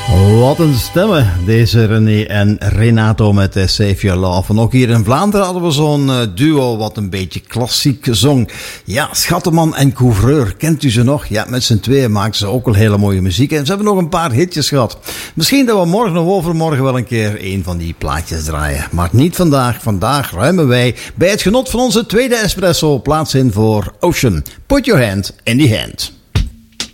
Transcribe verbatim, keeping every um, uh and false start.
Wat een stemmen, deze René en Renato met uh, Save Your Love. En ook hier in Vlaanderen hadden we zo'n uh, duo wat een beetje klassiek zong. Ja, Schatteman en Couvreur, kent u ze nog? Ja, met z'n tweeën maakten ze ook wel hele mooie muziek. En ze hebben nog een paar hitjes gehad. Misschien dat we morgen of overmorgen wel een keer een van die plaatjes draaien. Maar niet vandaag. Vandaag ruimen wij bij het genot van onze tweede espresso plaats in voor Ocean. Put your hand in the hand.